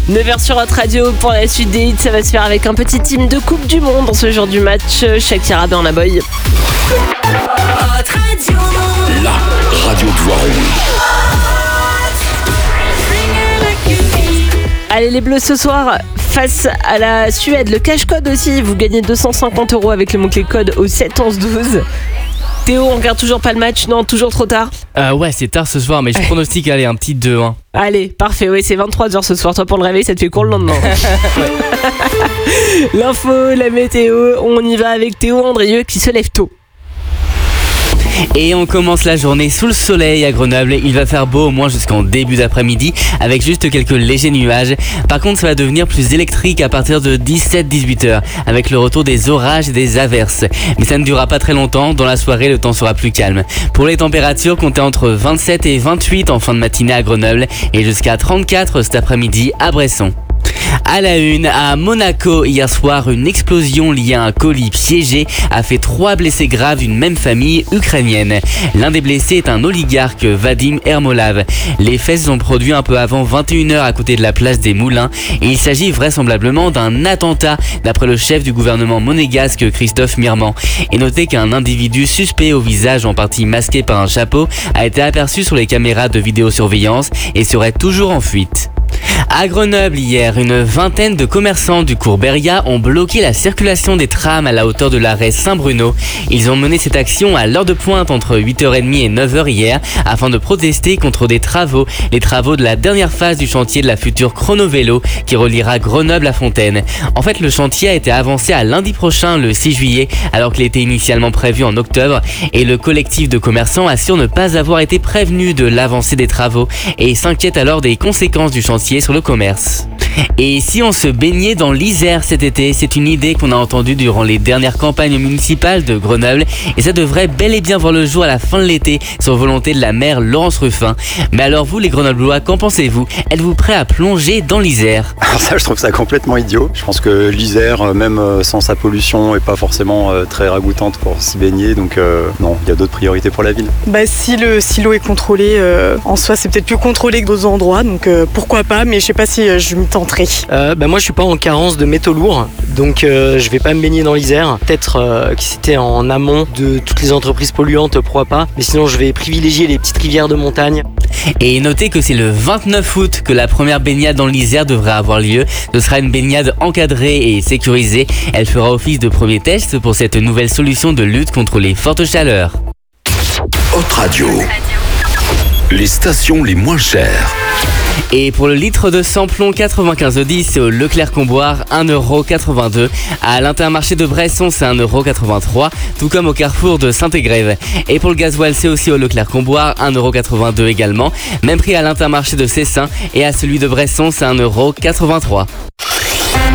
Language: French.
9h sur Hot Radio pour la suite des hits. Ça va se faire avec un petit team de Coupe du Monde dans ce jour du match. Shakira, Burna Boy. Hot Radio. La radio de Voiron. Allez les Bleus ce soir face à la Suède. Le cash code aussi, vous gagnez 250 € avec le mot-clé code au 7 11 12. Théo, on regarde toujours pas le match? Non, toujours trop tard? Ouais, c'est tard ce soir, mais je pronostique allez, un petit 2-1. Allez, parfait, oui, c'est 23h ce soir. Toi, pour le réveil, ça te fait court le lendemain. L'info, la météo, on y va avec Théo Andrieux qui se lève tôt. Et on commence la journée sous le soleil à Grenoble. Il va faire beau au moins jusqu'en début d'après-midi avec juste quelques légers nuages. Par contre, ça va devenir plus électrique à partir de 17-18 heures avec le retour des orages et des averses. Mais ça ne durera pas très longtemps. Dans la soirée, le temps sera plus calme. Pour les températures, comptez entre 27 et 28 en fin de matinée à Grenoble et jusqu'à 34 cet après-midi à Bresson. À la une, à Monaco, hier soir, une explosion liée à un colis piégé a fait 3 blessés graves d'une même famille ukrainienne. L'un des blessés est un oligarque, Vadim Ermolov. Les faits se sont produits un peu avant 21h à côté de la place des Moulins et il s'agit vraisemblablement d'un attentat d'après le chef du gouvernement monégasque, Christophe Mirman. Et notez qu'un individu suspect au visage en partie masqué par un chapeau a été aperçu sur les caméras de vidéosurveillance et serait toujours en fuite. À Grenoble hier, une vingtaine de commerçants du cours Beria ont bloqué la circulation des trams à la hauteur de l'arrêt Saint-Bruno. Ils ont mené cette action à l'heure de pointe entre 8h30 et 9h hier afin de protester contre les travaux de la dernière phase du chantier de la future chrono-vélo qui reliera Grenoble à Fontaine. En fait, le chantier a été avancé à lundi prochain, le 6 juillet, alors qu'il était initialement prévu en octobre et le collectif de commerçants assure ne pas avoir été prévenu de l'avancée des travaux et s'inquiète alors des conséquences du chantier sur le commerce. Et si on se baignait dans l'Isère cet été, c'est une idée qu'on a entendue durant les dernières campagnes municipales de Grenoble et ça devrait bel et bien voir le jour à la fin de l'été sur volonté de la maire Laurence Ruffin. Mais alors vous les Grenoblois, qu'en pensez-vous? Êtes-vous prêts à plonger dans l'Isère? Alors ça, je trouve ça complètement idiot. Je pense que l'Isère, même sans sa pollution, est pas forcément très ragoûtante pour s'y baigner. Donc non, il y a d'autres priorités pour la ville. Si l'eau est contrôlée, en soi c'est peut-être plus contrôlé que d'autres endroits, donc pourquoi pas, mais je sais pas si je m'y tenterai. Moi je suis pas en carence de métaux lourds, donc je vais pas me baigner dans l'Isère. Peut-être que c'était en amont de toutes les entreprises polluantes, pourquoi pas, mais sinon je vais privilégier les petites rivières de montagne. Et notez que c'est le 29 août que la première baignade dans l'Isère devrait avoir lieu. Ce sera une baignade encadrée et sécurisée. Elle fera office de premier test pour cette nouvelle solution de lutte contre les fortes chaleurs. Hot Radio. Les stations les moins chères. Et pour le litre de samplon 95,10, c'est au Leclerc-Comboire 1,82€. À l'Intermarché de Bresson, c'est 1,83€, tout comme au Carrefour de Saint-Égrève. Et pour le gasoil, c'est aussi au Leclerc-Comboire 1,82€ également. Même prix à l'Intermarché de Cessin et à celui de Bresson, c'est 1,83€.